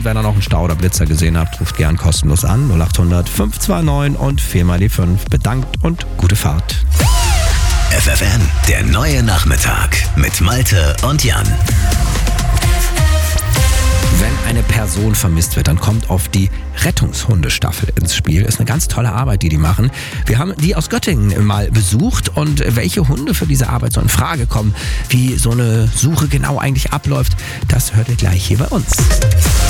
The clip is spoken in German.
Und wenn ihr noch einen Stau oder Blitzer gesehen habt, ruft gern kostenlos an 0800 529 und 4 mal die 5. Bedankt und gute Fahrt. FFN, der neue Nachmittag mit Malte und Jan. Wenn eine Person vermisst wird, dann kommt oft die Rettungshundestaffel ins Spiel. Ist eine ganz tolle Arbeit, die machen. Wir haben die aus Göttingen mal besucht und welche Hunde für diese Arbeit so in Frage kommen, wie so eine Suche genau eigentlich abläuft, das hört ihr gleich hier bei uns.